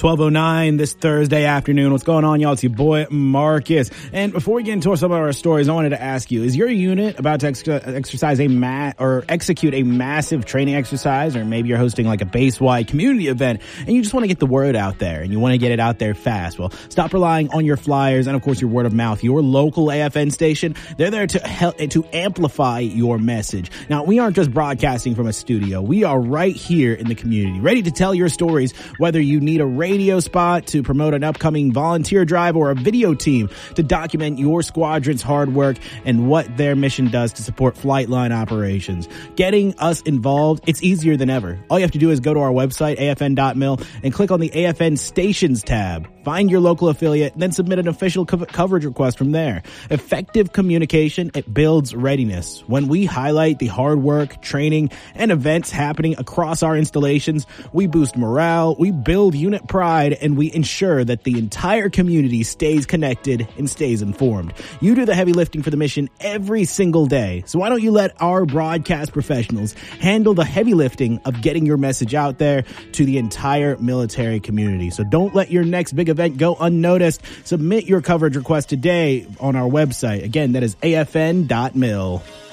12:09 this Thursday afternoon. What's going on, y'all? It's your boy Marcus. And before we get into some of our stories, I wanted to ask you: is your unit about to exercise execute a massive training exercise, or maybe you're hosting like a base-wide community event, and you just want to get the word out there, and you want to get it out there fast? Well, stop relying on your flyers and, of course, your word of mouth. Your local AFN station, they're there to help to amplify your message. Now, we aren't just broadcasting from a studio. We are right here in the community, ready to tell your stories, whether you need a radio spot to promote an upcoming volunteer drive or a video team to document your squadron's hard work and what their mission does to support Flightline operations. Getting us involved, it's easier than ever. All you have to do is go to our website, afn.mil, and click on the AFN Stations tab. Find your local affiliate, then submit an official coverage request from there. Effective communication, it builds readiness. When we highlight the hard work, training, and events happening across our installations, we boost morale, we build unit pride, and we ensure that the entire community stays connected and stays informed. You do the heavy lifting for the mission every single day. So why don't you let our broadcast professionals handle the heavy lifting of getting your message out there to the entire military community? So don't let your next big event go unnoticed. Submit your coverage request today on our website. Again, that is afn.mil.